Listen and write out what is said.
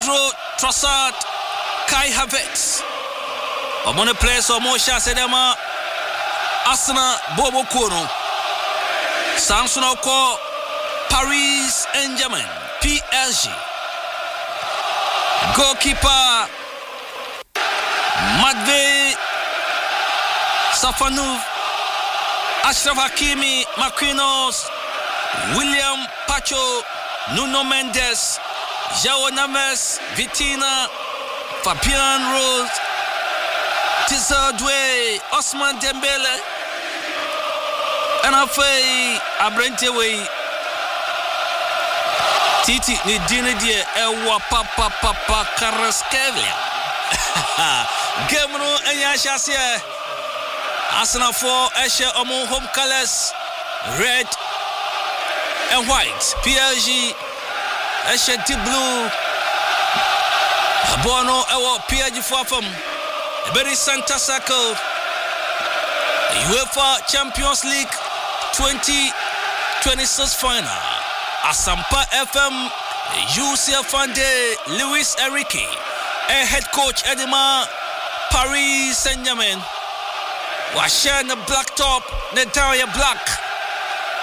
Leandro Trossard, Kai Havertz. Omone place Omosha Sedema Arsenal Bobo Kono. Samson Oko Paris Saint-Germain PSG. Goalkeeper Matvei Safanov, Ashraf Hakimi, Marquinhos, William Pacho, Nuno Mendes, João Neves, Vitina, Fabian Ruiz, Tizardwe, Osman Dembele, and Afei Abrentewe. Titi ni dini die ewa papa Karaskelia. Game no enya shasia. Arsenal 4 Eshe Omo home colors red and white. PSG Eshe deep blue. Bono ewa PSG for from Berry Santa Circle. UEFA Champions League 2026 final. Asampa FM, UCF Fande, Luis Enrique, head coach Edema, Paris Saint-Germain. Washing the black top, the entire black.